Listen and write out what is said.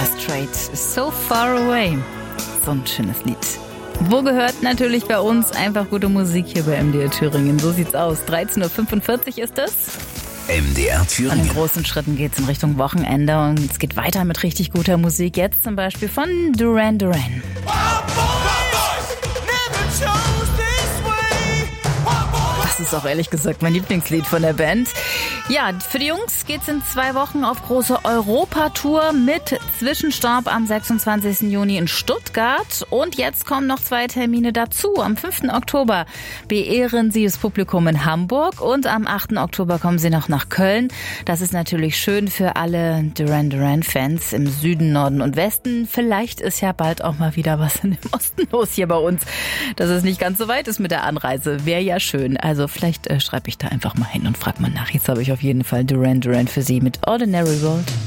Straight, So Far Away. So ein schönes Lied. Wo gehört natürlich bei uns einfach gute Musik hier bei MDR Thüringen. So sieht's aus. 13.45 Uhr ist es. MDR Thüringen. Und in großen Schritten geht's in Richtung Wochenende und es geht weiter mit richtig guter Musik. Jetzt zum Beispiel von Duran Duran. Das ist auch ehrlich gesagt mein Lieblingslied von der Band. Ja, für die Jungs geht's in 2 Wochen auf große Europatour mit Zwischenstopp am 26. Juni in Stuttgart. Und jetzt kommen noch 2 Termine dazu. Am 5. Oktober beehren sie das Publikum in Hamburg und am 8. Oktober kommen sie noch nach Köln. Das ist natürlich schön für alle Duran Duran-Fans im Süden, Norden und Westen. Vielleicht ist ja bald auch mal wieder was in dem Osten los hier bei uns, dass es nicht ganz so weit ist mit der Anreise. Wäre ja schön. Also vielleicht schreibe ich da einfach mal hin und frage mal nach. Jetzt habe ich auf jeden Fall Duran Duran für Sie mit Ordinary World.